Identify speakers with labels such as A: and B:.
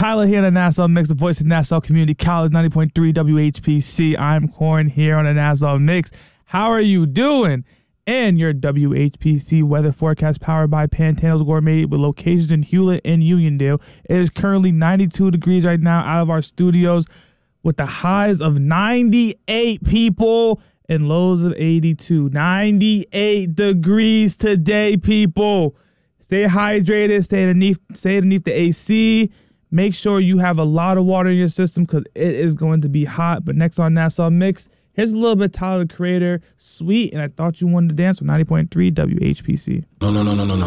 A: Tyler here on the Nassau Mix, the voice of Nassau Community College, 90.3 WHPC. I'm Corn here on the Nassau Mix. How are you doing? And your WHPC weather forecast powered by Pantano's Gourmet with locations in Hewlett and Uniondale. It is currently 92 degrees right now out of our studios with the highs of 98 people and lows of 82. 98 degrees today, people. Stay hydrated. Stay underneath the AC. Make sure you have a lot of water in your system because it is going to be hot. But next on Nassau Mix, here's a little bit of Tyler, the Creator, Sweet, and I Thought You Wanted to Dance with 90.3 WHPC.
B: No.